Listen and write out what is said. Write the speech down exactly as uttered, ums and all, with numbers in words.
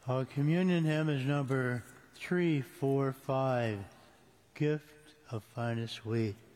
Our communion hymn is number three four five, Gift of Finest Wheat.